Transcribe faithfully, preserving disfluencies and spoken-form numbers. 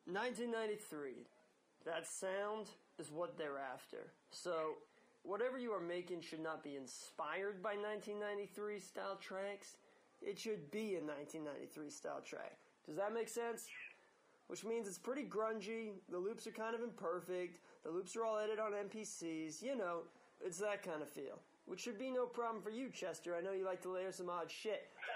nineteen ninety-three. That sound is what they're after. So, whatever you are making should not be inspired by nineteen ninety-three style tracks. It should be a nineteen ninety-three style track. Does that make sense? Which means it's pretty grungy, the loops are kind of imperfect, the loops are all edited on M P Cs, you know, it's that kind of feel. Which should be no problem for you, Chester. I know you like to layer some odd shit.